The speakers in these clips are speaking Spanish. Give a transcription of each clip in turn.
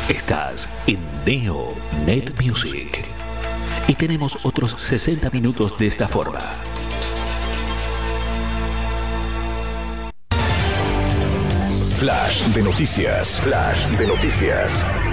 Estás en Neo Net Music y tenemos otros 60 minutos de esta forma. Flash de noticias. Flash de noticias.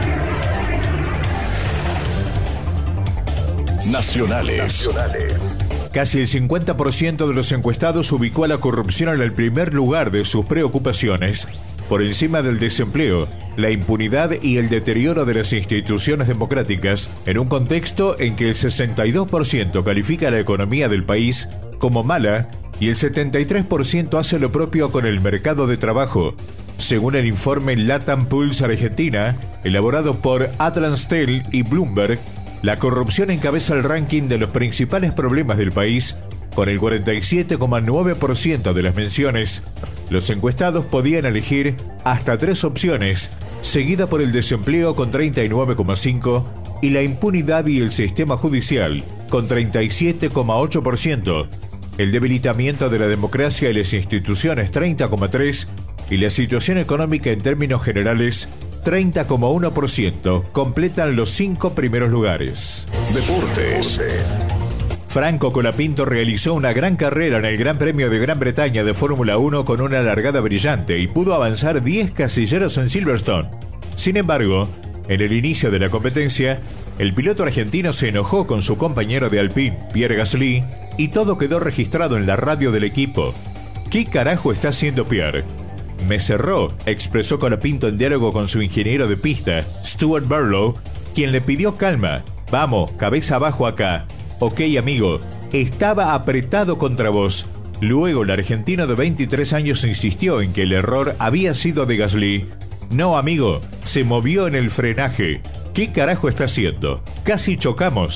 Nacionales. Casi el 50% de los encuestados ubicó a la corrupción en el primer lugar de sus preocupaciones, por encima del desempleo, la impunidad y el deterioro de las instituciones democráticas, en un contexto en que el 62% califica la economía del país como mala y el 73% hace lo propio con el mercado de trabajo, según el informe Latam Pulse Argentina, elaborado por Atlastel y Bloomberg. La corrupción encabeza el ranking de los principales problemas del país, con el 47,9% de las menciones. Los encuestados podían elegir hasta 3 opciones, seguida por el desempleo con 39,5% y la impunidad y el sistema judicial con 37,8%, el debilitamiento de la democracia y las instituciones 30,3% y la situación económica en términos generales 30,1%, completan los 5 primeros lugares. Deportes. Franco Colapinto realizó una gran carrera en el Gran Premio de Gran Bretaña de Fórmula 1 con una largada brillante y pudo avanzar 10 casilleros en Silverstone. Sin embargo, en el inicio de la competencia, el piloto argentino se enojó con su compañero de Alpine, Pierre Gasly, y todo quedó registrado en la radio del equipo. ¿Qué carajo está haciendo Pierre? Me cerró, expresó Colapinto en diálogo con su ingeniero de pista, Stuart Barlow, quien le pidió calma. Vamos, cabeza abajo acá. Ok, amigo, estaba apretado contra vos. Luego el argentino de 23 años insistió en que el error había sido de Gasly. No, amigo, se movió en el frenaje. ¿Qué carajo está haciendo? Casi chocamos.